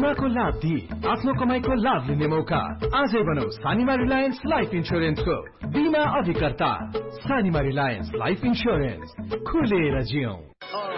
सेवाको लाभ दिई आफ्नो कमाईको लाभ लिने मौका। आजै बनौ सानिमा रिलायन्स लाइफ इन्स्योरेन्सको बीमा अधिकर्ता। सानिमा रिलायन्स लाइफ इन्स्योरेन्स, खुलेर जियौं।